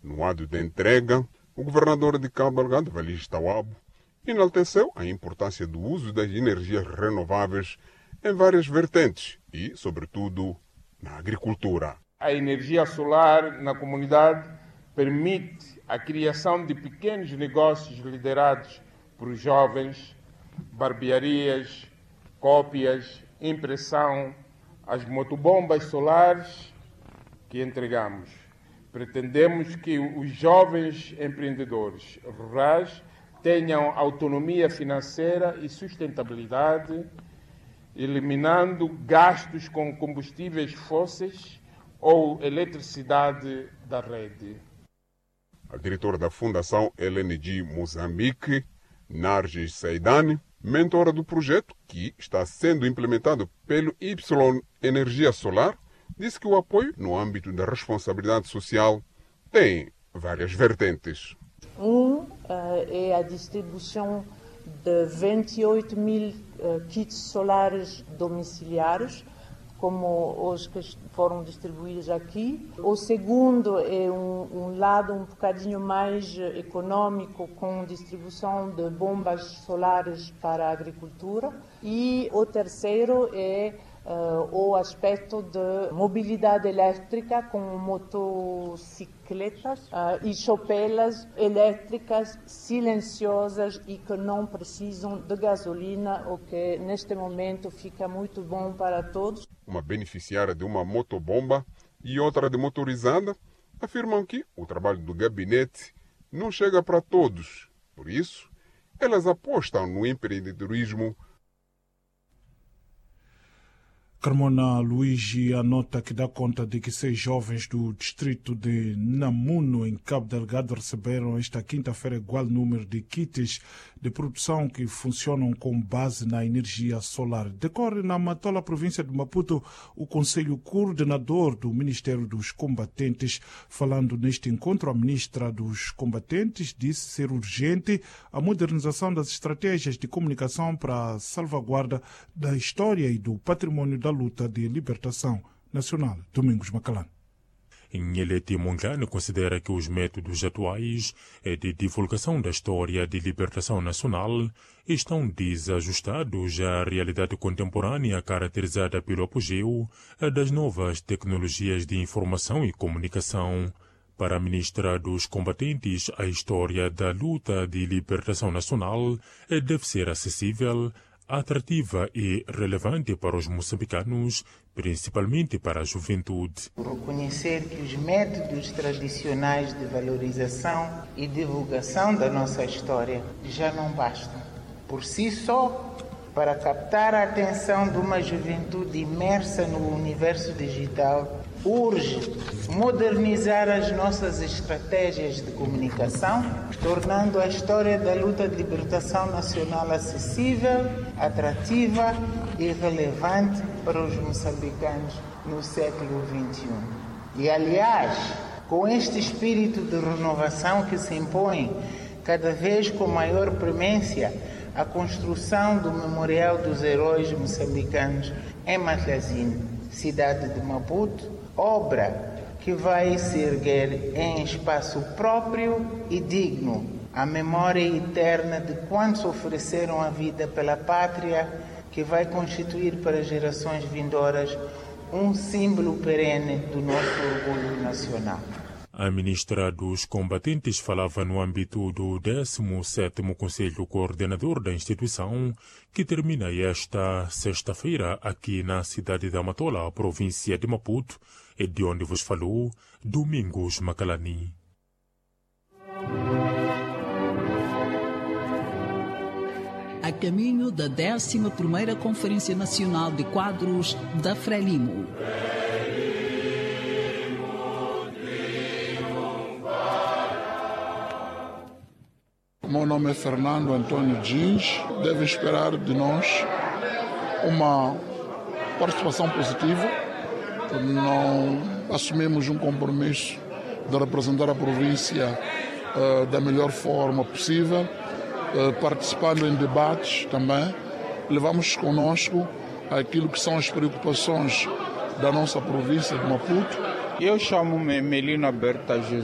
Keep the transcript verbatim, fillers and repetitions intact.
No ato de entrega, o governador de Cabo Delgado, Valis Tawabo, enalteceu a importância do uso das energias renováveis em várias vertentes e, sobretudo, na agricultura. A energia solar na comunidade permite a criação de pequenos negócios liderados por jovens, barbearias, cópias, impressão, as motobombas solares que entregamos. Pretendemos que os jovens empreendedores rurais tenham autonomia financeira e sustentabilidade, eliminando gastos com combustíveis fósseis ou eletricidade da rede. A diretora da Fundação L N G Moçambique, Narges Saidani, mentora do projeto, que está sendo implementado pelo Y Energia Solar, disse que o apoio no âmbito da responsabilidade social tem várias vertentes. Um uh, é a distribuição de vinte e oito mil uh, kits solares domiciliares, como os que foram distribuídos aqui. O segundo é um, um lado um bocadinho mais econômico, com distribuição de bombas solares para a agricultura. E o terceiro é uh, o aspecto de mobilidade elétrica, com motocicletas uh, e chopelas elétricas silenciosas e que não precisam de gasolina, o que neste momento fica muito bom para todos. Uma beneficiária de uma motobomba e outra de motorizada afirmam que o trabalho do gabinete não chega para todos. Por isso, elas apostam no empreendedorismo. Carmona Luigi anota que dá conta de que seis jovens do distrito de Namuno, em Cabo Delgado, receberam esta quinta-feira igual número de kits de produção que funcionam com base na energia solar. Decorre na Matola, província de Maputo, o Conselho Coordenador do Ministério dos Combatentes. Falando neste encontro, a ministra dos Combatentes disse ser urgente a modernização das estratégias de comunicação para a salvaguarda da história e do patrimônio da luta de libertação nacional. Domingos Macalán. Nheleti Mongane considera que os métodos atuais de divulgação da história de libertação nacional estão desajustados à realidade contemporânea caracterizada pelo apogeu das novas tecnologias de informação e comunicação. Para a ministra dos Combatentes, a história da luta de libertação nacional deve ser acessível, atrativa e relevante para os moçambicanos, principalmente para a juventude. Reconhecer que os métodos tradicionais de valorização e divulgação da nossa história já não bastam por si só para captar a atenção de uma juventude imersa no universo digital. Urge modernizar as nossas estratégias de comunicação, tornando a história da luta de libertação nacional acessível, atrativa e relevante para os moçambicanos no século vinte e um. E, aliás, com este espírito de renovação que se impõe cada vez com maior premência, a construção do Memorial dos Heróis Moçambicanos em Matlazine, cidade de Maputo, obra que vai se erguer em espaço próprio e digno, a memória eterna de quantos ofereceram a vida pela pátria, que vai constituir para gerações vindouras um símbolo perene do nosso orgulho nacional. A ministra dos Combatentes falava no âmbito do décimo sétimo Conselho Coordenador da instituição, que termina esta sexta-feira aqui na cidade da Matola, província de Maputo, e de onde vos falou Domingos Macalani. A caminho da décima primeira Conferência Nacional de Quadros da Frelimo. Meu nome é Fernando Antônio Dins. Deve esperar de nós uma participação positiva. Não assumimos um compromisso de representar a província uh, da melhor forma possível, uh, participando em debates também. Levamos conosco aquilo que são as preocupações da nossa província de Maputo. Eu chamo-me Melina Berta Jesus.